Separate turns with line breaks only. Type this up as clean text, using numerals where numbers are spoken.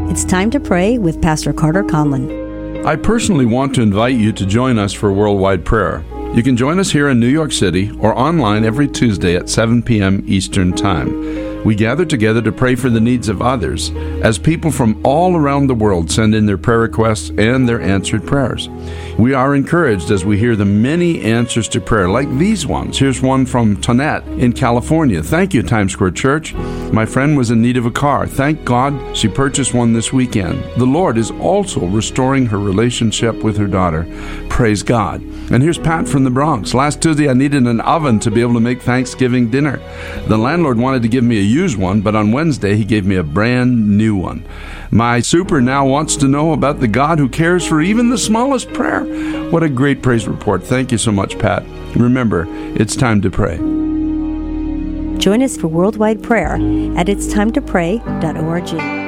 It's time to pray with Pastor Carter Conlon.
I personally want to invite you to join us for Worldwide Prayer. You can join us here in New York City or online every Tuesday at 7 p.m. Eastern Time. We gather together to pray for the needs of others as people from all around the world send in their prayer requests and their answered prayers. We are encouraged as we hear the many answers to prayer, like these ones. Here's one from Tonette in California. Thank you, Times Square Church. My friend was in need of a car. Thank God she purchased one this weekend. The Lord is also restoring her relationship with her daughter. Praise God. And here's Pat from the Bronx. Last Tuesday, I needed an oven to be able to make Thanksgiving dinner. The landlord wanted to give me a used one, but on Wednesday, he gave me a brand new one. My super now wants to know about the God who cares for even the smallest prayer. What a great praise report. Thank you so much, Pat. Remember, it's time to pray.
Join us for Worldwide Prayer at itstimetopray.org.